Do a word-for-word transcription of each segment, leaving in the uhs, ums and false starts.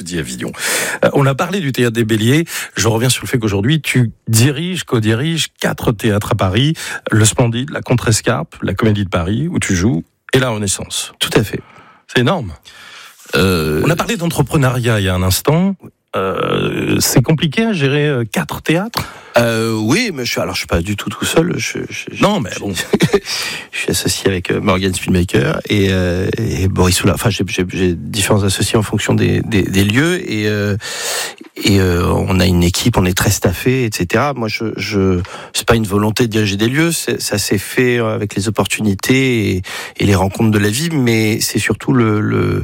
Midi Avignon. Euh, on a parlé du Théâtre des Béliers. Je reviens sur le fait qu'aujourd'hui, tu diriges, co-diriges quatre théâtres à Paris. Le Splendide, la Contrescarpe, la Comédie de Paris, où tu joues, et la Renaissance. Tout à fait. C'est énorme. Euh... On a parlé d'entrepreneuriat il y a un instant. Euh, c'est compliqué à gérer euh, quatre théâtres. Euh, oui, mais je suis alors je suis pas du tout tout seul. Je, je, non, mais je, bon, je suis associé avec Morgan Spielmaker et, euh, et Boris Soula. Enfin, j'ai, j'ai, j'ai différents associés en fonction des, des, des lieux et euh, et euh, on a une équipe, on est très staffé, et cetera. Moi, je, je c'est pas une volonté de diriger des lieux, c'est, ça s'est fait avec les opportunités et, et les rencontres de la vie, mais c'est surtout le, le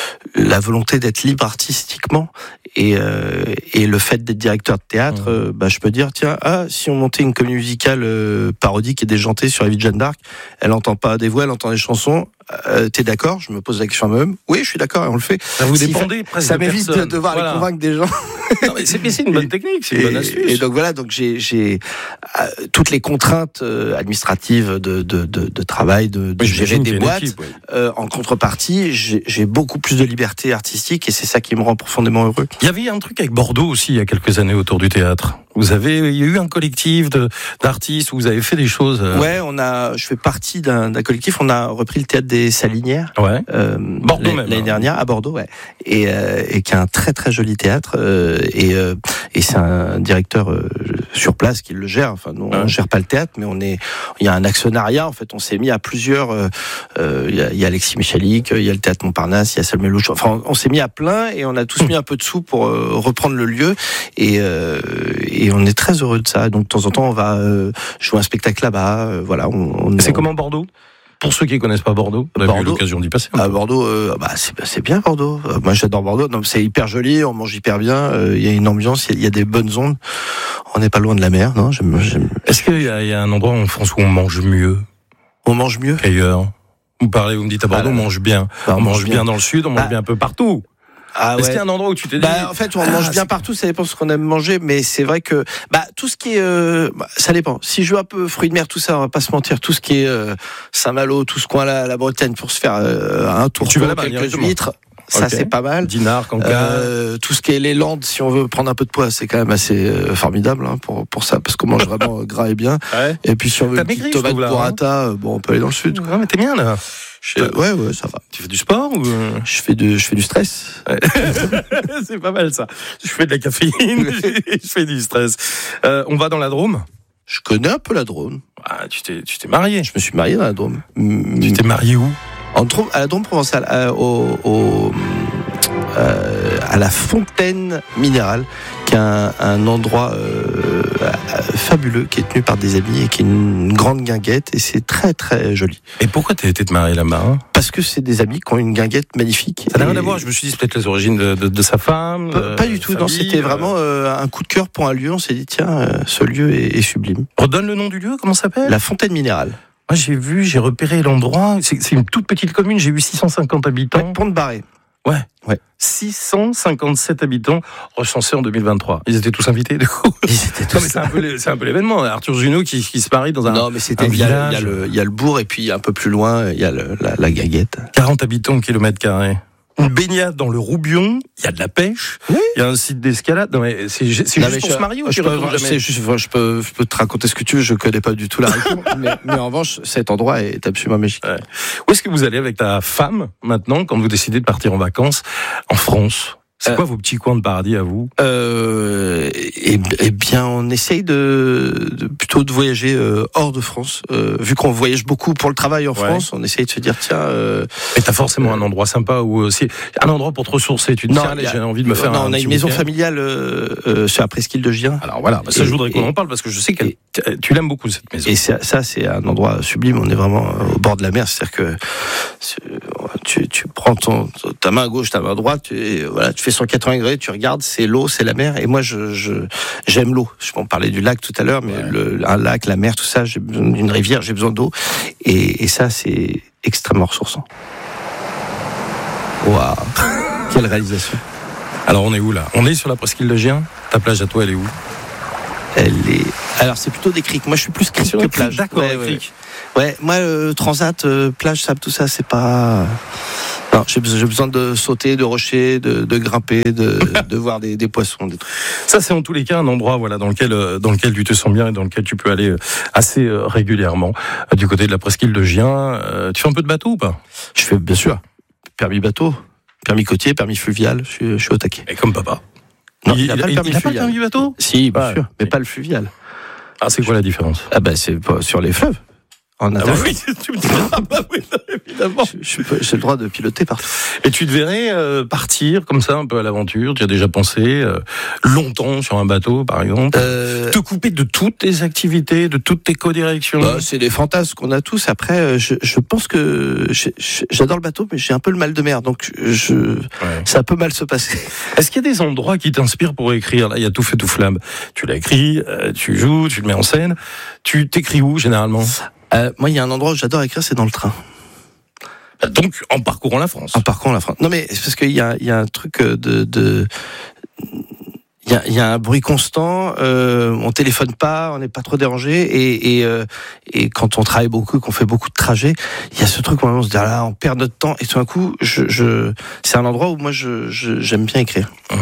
la volonté d'être libre artistiquement et euh, et le fait d'être directeur de théâtre. Mmh. Euh, bah, je peux dire tiens, ah, si on montait une comédie musicale euh, parodique et déjantée sur la vie de Jeanne d'Arc, elle entend pas des voix, elle entend des chansons. Euh, t'es d'accord? Je me pose la question à moi-même. Oui, je suis d'accord, et on le fait. Ça vous dépendez presque. Ça m'évite de devoir voilà. aller convaincre des gens. Non, mais c'est, c'est une bonne technique, c'est une bonne astuce. Et donc voilà, donc j'ai, j'ai euh, toutes les contraintes euh, administratives de, de, de, de travail, de, de oui, gérer des boîtes. Équipe, oui. euh, en contrepartie, j'ai, j'ai beaucoup plus de liberté artistique, et c'est ça qui me rend profondément heureux. Il y avait un truc avec Bordeaux aussi il y a quelques années autour du théâtre. Vous avez, il y a eu un collectif de, d'artistes où vous avez fait des choses. Euh... Ouais, on a, je fais partie d'un, d'un collectif. On a repris le théâtre des Salinières. Ouais. Euh, Bordeaux l'année, même. L'année dernière à Bordeaux, ouais. Et, euh, et qui a un très très joli théâtre. Euh, et, euh, et c'est un directeur euh, sur place qui le gère. Enfin, nous, on ouais. gère pas le théâtre, mais on est, il y a un actionnariat. En fait, on s'est mis à plusieurs. Euh, euh, il y a, il y a Alexis Michalik, il y a le théâtre Montparnasse, il y a Salomé Louche. Enfin, on, on s'est mis à plein et on a tous mis un peu de sous pour euh, reprendre le lieu. Et, euh, et on est très heureux de ça. Donc de temps en temps, on va euh, jouer un spectacle là-bas. Euh, voilà. On, on, c'est on... comment Bordeaux? Pour ceux qui ne connaissent pas Bordeaux, on a Bordeaux, eu l'occasion d'y passer. À Bordeaux, euh, bah c'est, c'est bien Bordeaux. Euh, moi, j'adore Bordeaux. Non, c'est hyper joli. On mange hyper bien. Il euh, y a une ambiance. Il y, y a des bonnes ondes. On n'est pas loin de la mer, non j'aime, j'aime... Est-ce qu'il y a, y a un endroit en France où on mange mieux? On mange mieux qu'ailleurs. Vous parlez, vous me dites à Bordeaux, ah, on mange bien. Bah, on, on mange bien. bien dans le sud, on mange bah, bien un peu partout. Ah ouais. Est-ce qu'il y a un endroit où tu t'es dit bah, en fait, on ah, mange bien c'est... partout, ça dépend de ce qu'on aime manger, mais c'est vrai que bah tout ce qui est, euh, bah, ça dépend. Si je veux un peu fruits de mer, tout ça, on va pas se mentir, tout ce qui est euh, Saint-Malo, tout ce coin-là, la Bretagne, pour se faire euh, un tour, tu vas là-bas, quelques huîtres. Ça okay. c'est pas mal. Dinard, Cancale. Euh, tout ce qui est les Landes, si on veut prendre un peu de poids, c'est quand même assez euh, formidable hein, pour pour ça, parce qu'on mange vraiment gras et bien. Ouais. Et puis si on veut une petite tomate burrata, hein. Bon, on peut aller dans le sud. Ouais, mais t'es bien là. Je... Ouais, ouais, ça va. Tu fais du sport ou je fais de, je fais du stress. Ouais. C'est pas mal ça. Je fais de la caféine, je fais du stress. Euh, on va dans la Drôme. Je connais un peu la Drôme. Ah, tu t'es, tu t'es marié. Je me suis marié dans la Drôme. Tu t'es marié où? En Drôme, à la Drôme provençale, euh, au, au euh, à la Fontaine Minérale, qui est un, un endroit euh, fabuleux, qui est tenu par des amis et qui est une grande guinguette, et c'est très très joli. Et pourquoi t'as été te marier là-bas hein? Parce que c'est des amis qui ont une guinguette magnifique. Ça n'a rien à voir, je me suis dit c'est peut-être les origines de, de, de sa femme. Pas, euh, pas du tout, famille, non, c'était vraiment euh, un coup de cœur pour un lieu, on s'est dit tiens, euh, ce lieu est, est sublime. Redonne le nom du lieu, comment ça s'appelle? La Fontaine Minérale. Moi j'ai vu, j'ai repéré l'endroit, c'est, c'est une toute petite commune, j'ai eu six cent cinquante habitants. Ouais, Pont-de-Barré. Ouais. Ouais. six cent cinquante-sept habitants recensés en deux mille vingt-trois. Ils étaient tous invités, du coup. Ils étaient tous. Non, mais c'est un peu, c'est un peu l'événement. Arthur Junot qui, qui se marie dans un. Non, mais c'était. Il y, a, il y a le, il y a le bourg et puis un peu plus loin, il y a le, la, la guinguette. quarante habitants au kilomètre carré. Une baignade dans le Roubion, il y a de la pêche, il oui. y a un site d'escalade. Non mais c'est, c'est non, juste mais pour je, se marier ou je, tu peux, jamais c'est juste, je peux, je peux te raconter ce que tu veux. Je connais pas du tout la région, mais, mais en revanche, cet endroit est absolument magique. Ouais. Où est-ce que vous allez avec ta femme maintenant quand vous décidez de partir en vacances en France? C'est euh, quoi vos petits coins de paradis à vous? euh, eh, eh bien, on essaye de, de plutôt de voyager euh, hors de France. Euh, vu qu'on voyage beaucoup pour le travail en ouais. France, on essaye de se dire tiens. Euh, Et t'as forcément euh, un endroit sympa où c'est un endroit pour te ressourcer. Tu te dis tiens, allez, j'ai envie de me faire. Non, un on a une maison familiale euh, euh, sur la presqu'île de Gien. Alors voilà, bah, ça et, je voudrais qu'on et, en parle parce que je sais que tu l'aimes beaucoup cette maison. Et ça, ça, c'est un endroit sublime. On est vraiment au bord de la mer, c'est-à-dire que tu, tu prends ton, ta main gauche, ta main droite, tu, et, voilà, tu fais cent quatre-vingts degrés, tu regardes, c'est l'eau, c'est la mer. Et moi, je, je j'aime l'eau. Je on parlait du lac tout à l'heure, mais ouais. le, un lac, la mer, tout ça, j'ai besoin d'une rivière, j'ai besoin d'eau. Et, et ça, c'est extrêmement ressourçant. Waouh, quelle réalisation. Alors, on est où là? On est sur la presqu'île de Gien. Ta plage à toi, elle est où? Elle est. Alors, c'est plutôt des criques. Moi, je suis plus crique que plage. D'accord, ouais, ouais. crique. Ouais, moi, euh, transat, euh, plage, sable, tout ça, c'est pas. Non, j'ai, j'ai besoin de sauter, de rocher, de, de grimper, de, de voir des, des poissons. Des trucs. Ça, c'est en tous les cas un endroit, voilà, dans lequel, dans lequel tu te sens bien et dans lequel tu peux aller assez régulièrement. Du côté de la presqu'île de Gien, euh, tu fais un peu de bateau ou pas ? Je fais, bien sûr, permis bateau, permis côtier, permis fluvial. Je suis, je suis au taquet. Et comme papa. Non, il, il n'a pas le permis il a fluvial. pas le permis bateau ? Si, bien ouais. sûr, mais pas le fluvial. Ah, c'est quoi la différence ? Ah ben, c'est pas sur les fleuves. En ah bah oui, tu me diras, ah bah oui, évidemment. Je, je, j'ai le droit de piloter partout. Et tu te verrais euh, partir comme ça un peu à l'aventure. Tu as déjà pensé euh, longtemps sur un bateau, par exemple, euh... te couper de toutes tes activités, de toutes tes co-directions. Bah, c'est des fantasmes qu'on a tous. Après, je, je pense que je, je, j'adore le bateau, mais j'ai un peu le mal de mer, donc je, ouais. ça peut mal se passer. Est-ce qu'il y a des endroits qui t'inspirent pour écrire ? Là, il y a Tout fait tout flamme. Tu l'as écrit, euh, tu joues, tu le mets en scène. Tu t'écris où généralement ? Euh, moi, il y a un endroit où j'adore écrire, c'est dans le train. Donc, en parcourant la France. En parcourant la France. Non, mais c'est parce qu'il y a, il y a un truc de, de, il y a, il y a un bruit constant. Euh, on téléphone pas, on n'est pas trop dérangé, et, et, euh, et quand on travaille beaucoup, qu'on fait beaucoup de trajets, il y a ce truc où on se dit ah là, on perd notre temps, et tout d'un coup, je, je, c'est un endroit où moi, je, je j'aime bien écrire. Mmh.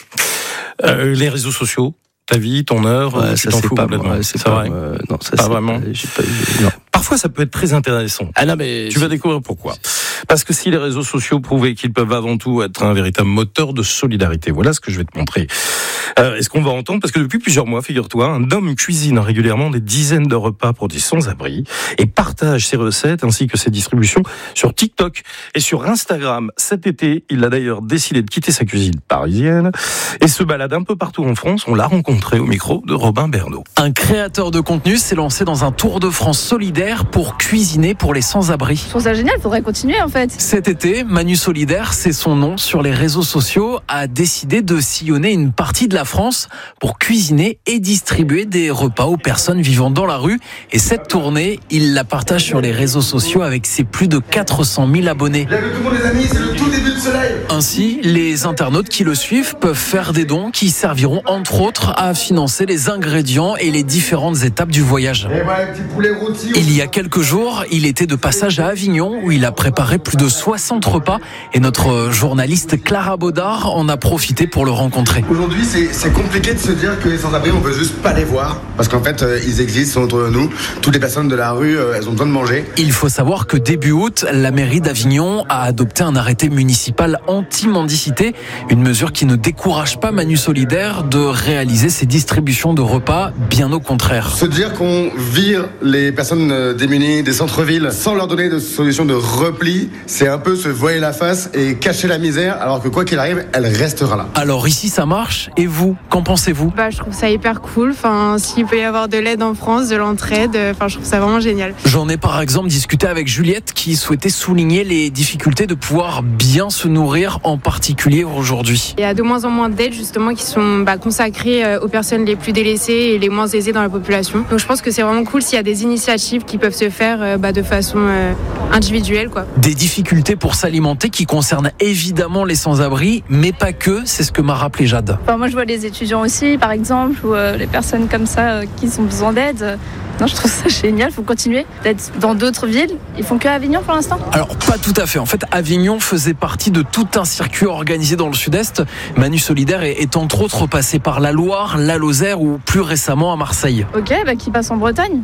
Euh, les réseaux sociaux. Ta vie, ton œuvre, ouais, tu ça, t'en c'est fous pas complètement. Ouais, c'est c'est pas vrai. Euh, non, ça pas c'est vraiment. Pas, j'ai pas eu, non. Parfois, ça peut être très intéressant. Ah non, mais tu vas découvrir pourquoi. Parce que si les réseaux sociaux prouvaient qu'ils peuvent avant tout être un véritable moteur de solidarité, voilà ce que je vais te montrer. Euh, est-ce qu'on va entendre ? Parce que depuis plusieurs mois, figure-toi, un homme cuisine régulièrement des dizaines de repas pour des sans-abri et partage ses recettes ainsi que ses distributions sur TikTok et sur Instagram. Cet été, il a d'ailleurs décidé de quitter sa cuisine parisienne et se balade un peu partout en France. On l'a rencontré au micro de Robin Bernot. Un créateur de contenu s'est lancé dans un tour de France solidaire pour cuisiner pour les sans-abri. Je trouve ça génial, il faudrait continuer en fait. Cet été, Manu Solidaire, c'est son nom sur les réseaux sociaux, a décidé de sillonner une partie de la France pour cuisiner et distribuer des repas aux personnes vivant dans la rue. Et cette tournée, il la partage sur les réseaux sociaux avec ses plus de quatre cent mille abonnés. Lève tout le monde les amis, c'est le tout début de ce live. Ainsi, les internautes qui le suivent peuvent faire des dons qui serviront entre autres à financer les ingrédients et les différentes étapes du voyage. Et voilà, petit poulet rôti. Il y a quelques jours, il était de passage à Avignon où il a préparé plus de soixante repas et notre journaliste Clara Baudard en a profité pour le rencontrer. Aujourd'hui, c'est, c'est compliqué de se dire que les sans-abri, on veut juste pas les voir parce qu'en fait, euh, ils existent, sont autour de nous. Toutes les personnes de la rue, euh, elles ont besoin de manger. Il faut savoir que début août, la mairie d'Avignon a adopté un arrêté municipal anti-mendicité, une mesure qui ne décourage pas Manu Solidaire de réaliser ses distributions de repas, bien au contraire. Se dire qu'on vire les personnes démunies des centres-villes sans leur donner de solution de repli, c'est un peu se voiler la face et cacher la misère, alors que quoi qu'il arrive, elle restera là. Alors ici ça marche, et vous, qu'en pensez-vous ? Bah, je trouve ça hyper cool, enfin, s'il peut y avoir de l'aide en France, de l'entraide, enfin, je trouve ça vraiment génial. J'en ai par exemple discuté avec Juliette qui souhaitait souligner les difficultés de pouvoir bien se nourrir, en particulier aujourd'hui. Il y a de moins en moins d'aides justement qui sont bah, consacrées aux personnes les plus délaissées et les moins aisées dans la population. Donc je pense que c'est vraiment cool s'il y a des initiatives qui peuvent se faire bah, de façon euh, individuelle, quoi. Des difficultés pour s'alimenter qui concernent évidemment les sans-abri, mais pas que, c'est ce que m'a rappelé Jade. Enfin, moi je vois les étudiants aussi, par exemple, ou euh, les personnes comme ça euh, qui ont besoin d'aide. Non, je trouve ça génial, il faut continuer d'être dans d'autres villes. Ils font que Avignon pour l'instant ? Alors, pas tout à fait. En fait, Avignon faisait partie de tout un circuit organisé dans le sud-est. Manu Solidaire est, est entre autres passé par la Loire, la Lozère ou plus récemment à Marseille. Ok, bah qui passe en Bretagne.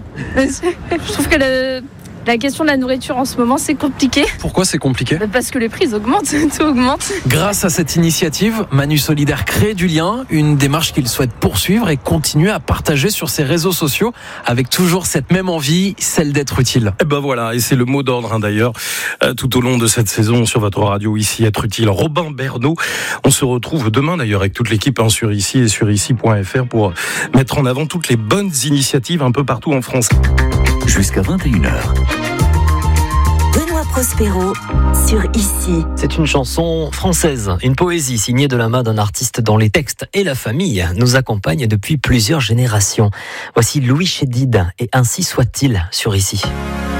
Je trouve que le... La question de la nourriture en ce moment, c'est compliqué. Pourquoi c'est compliqué ? Parce que les prix augmentent, tout augmente. Grâce à cette initiative, Manu Solidaire crée du lien, une démarche qu'il souhaite poursuivre et continuer à partager sur ses réseaux sociaux avec toujours cette même envie, celle d'être utile. Et ben voilà, et c'est le mot d'ordre hein, d'ailleurs, euh, tout au long de cette saison sur votre radio ici, être utile. Robin Bernot, on se retrouve demain d'ailleurs avec toute l'équipe hein, sur ici et sur ici point f r pour mettre en avant toutes les bonnes initiatives un peu partout en France. Jusqu'à vingt et une heures. Benoît Prospero sur Ici. C'est une chanson française, une poésie signée de la main d'un artiste dont les textes et la famille nous accompagnent depuis plusieurs générations. Voici Louis Chédid et Ainsi soit-il sur Ici.